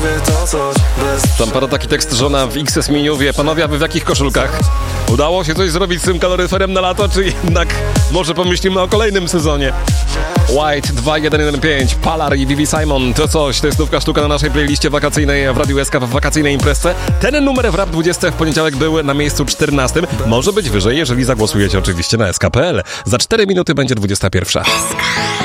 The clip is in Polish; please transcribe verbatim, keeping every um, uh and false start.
Tam pada taki tekst, żona w X S menu wie, panowie, a wy w jakich koszulkach? Udało się coś zrobić z tym kaloryferem na lato, czy jednak może pomyślimy o kolejnym sezonie? White dwa jeden jeden pięć, Palar i Vivi Simon, to coś, to jest nówka sztuka na naszej playliście wakacyjnej w Radiu S K w wakacyjnej imprezce. Ten numer w Rap dwadzieścia w poniedziałek był na miejscu czternastym, może być wyżej, jeżeli zagłosujecie oczywiście na S K kropka P L. Za cztery minuty będzie dwudziesta pierwsza.